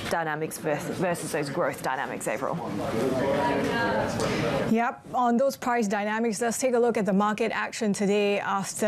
dynamics versus those growth dynamics, April? Yep, on those price dynamics, let's take a look at the market action today after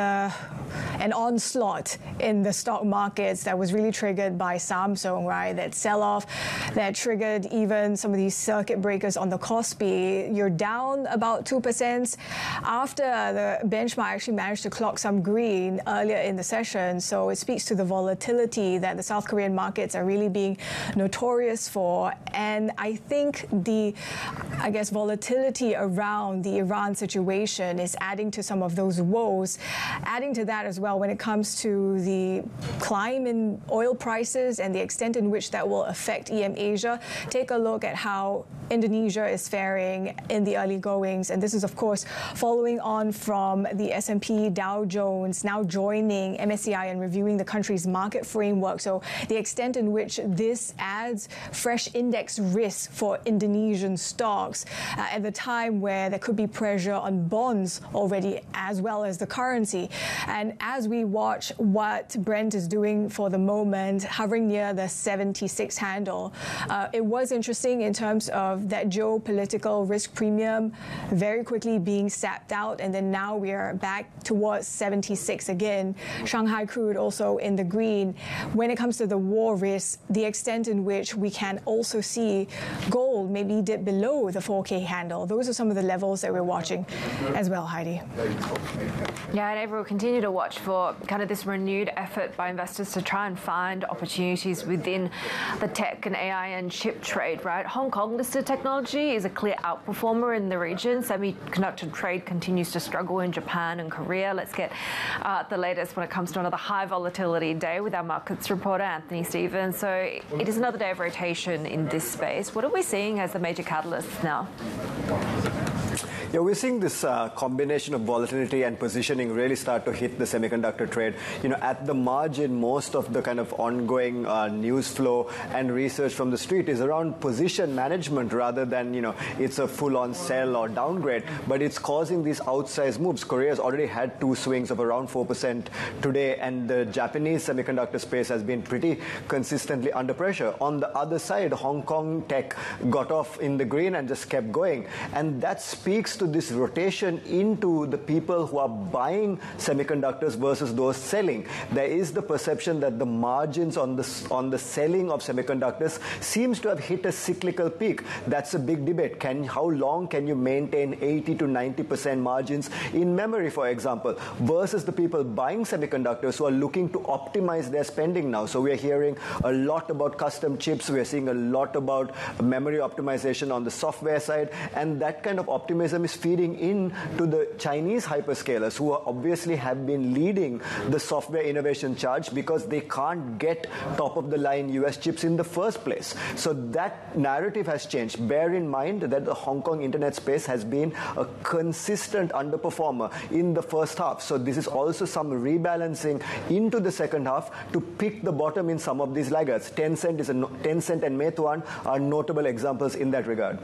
an onslaught in the stock markets that was really triggered by Samsung, right? That sell-off that triggered even some of these circuit breakers on the Kospi. You're down about 2% after the benchmark actually managed to clock some green earlier in the session. So it speaks to the volatility that the South Korean markets are really being notorious for. And I think the volatility around the Iran situation is adding to some of those woes. Adding to that as well, when it comes to the climb in oil prices and the extent in which that will affect EM Asia, take a look at how Indonesia is faring in the early goings. And this is, of course, following on from the S&P Dow Jones now joining MSCI and reviewing the country's market framework. So the extent in which this adds fresh index risk for Indonesian stocks at the time where there could be pressure on bonds already, as well as the currency. And as we watch what Brent is doing for the moment, hovering near the 76 handle, it was interesting in terms of that geopolitical risk premium very quickly being sapped out, and then now we are back towards 76 again. Shanghai crude also in the green. When it comes to the war risk, the extent in which we can also see gold maybe dip below the 4K handle. Those are some of the levels that we're watching as well, Heidi. Yeah, and everyone will continue to watch for kind of this renewed effort by investors to try and find opportunities within the tech and AI and chip trade, right? Hong Kong listed technology is a clear outperformer in the region. Semiconductor trade continues to struggle in Japan and Korea. Let's get the latest when it comes to another high volatility day with our markets reporter, Anthony Stevens. So it is another day of rotation in this space. What are we seeing as the major catalysts now? Yeah, we're seeing this combination of volatility and positioning really start to hit the semiconductor trade. You know, at the margin, most of the kind of ongoing news flow and research from the street is around position management rather than, you know, it's a full-on sell or downgrade, but it's causing these outsized moves. Korea has already had two swings of around 4% today, and the Japanese semiconductor space has been pretty consistently under pressure. On the other side, Hong Kong tech got off in the green and just kept going, and that speaks to this rotation into the people who are buying semiconductors versus those selling. There is the perception that the margins on the selling of semiconductors seems to have hit a cyclical peak. That's a big debate. How long can you maintain 80 to 90% margins in memory, for example, versus the people buying semiconductors who are looking to optimize their spending now? So we're hearing a lot about custom chips. We're seeing a lot about memory optimization on the software side, and that kind of optimism is feeding in to the Chinese hyperscalers, who obviously have been leading the software innovation charge because they can't get top-of-the-line US chips in the first place. So that narrative has changed. Bear in mind that the Hong Kong internet space has been a consistent underperformer in the first half. So this is also some rebalancing into the second half to pick the bottom in some of these laggards. Tencent and Meituan are notable examples in that regard.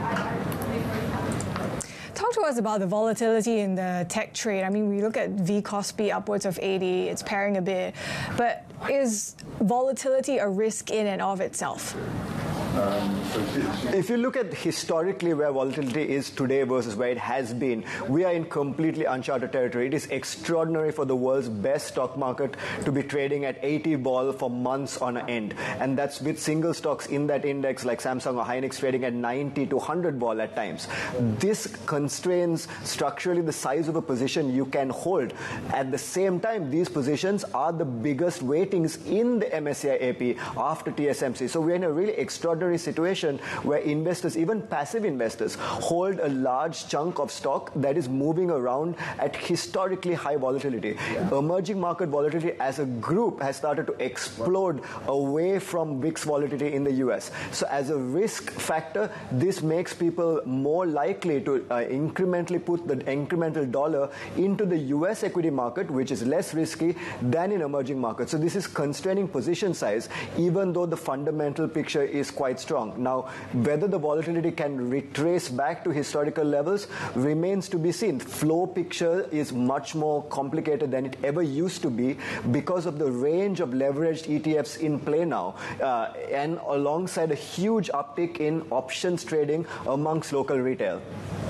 Talk to us about the volatility in the tech trade. I mean, we look at VKOSPI upwards of 80, it's pairing a bit. But is volatility a risk in and of itself? If you look at historically where volatility is today versus where it has been, we are in completely uncharted territory. It is extraordinary for the world's best stock market to be trading at 80 ball for months on end. And that's with single stocks in that index like Samsung or Hynix trading at 90 to 100 ball at times. This constrains structurally the size of a position you can hold. At the same time, these positions are the biggest weightings in the MSCI AP after TSMC. So we're in a really extraordinary situation where investors, even passive investors, hold a large chunk of stock that is moving around at historically high volatility. Emerging market volatility as a group has started to explode away from VIX volatility in the US. So as a risk factor, this makes people more likely to incrementally put the incremental dollar into the US equity market, which is less risky than in emerging markets. So this is constraining position size, even though the fundamental picture is quite quite strong. Now, whether the volatility can retrace back to historical levels remains to be seen. Flow picture is much more complicated than it ever used to be because of the range of leveraged ETFs in play now, and alongside a huge uptick in options trading amongst local retail.